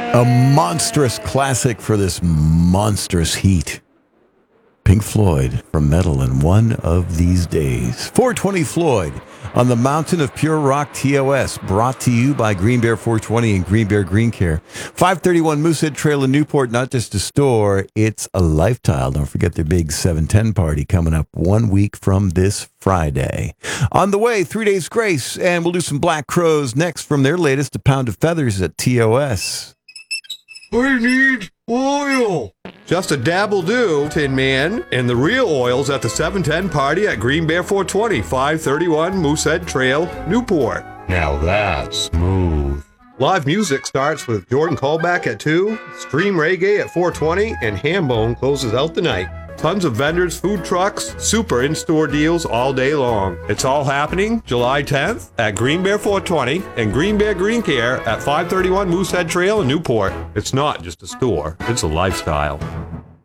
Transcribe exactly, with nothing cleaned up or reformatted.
A monstrous classic for this monstrous heat. Pink Floyd from Metal in One of These Days. four twenty Floyd on the Mountain of Pure Rock T O S, brought to you by Green Bear four twenty and Green Bear Green Care. five thirty-one Moosehead Trail in Newport, not just a store, it's a lifestyle. Don't forget their big seven ten party coming up one week from this Friday. On the way, Three Days Grace, and we'll do some Black Crows next from their latest, A Pound of Feathers at T O S. I need oil. Just a dab will do, Tin Man. And the real oil's at the seven ten party at Green Bear four twenty, five thirty-one Moosehead Trail, Newport. Now that's smooth. Live music starts with Jordan Callback at two, Stream Reggae at four twenty, and Hambone closes out the night. Tons of vendors, food trucks, super in-store deals all day long. It's all happening July tenth at Green Bear four twenty and Green Bear Green Care at five thirty-one Moosehead Trail in Newport. It's not just a store, it's a lifestyle.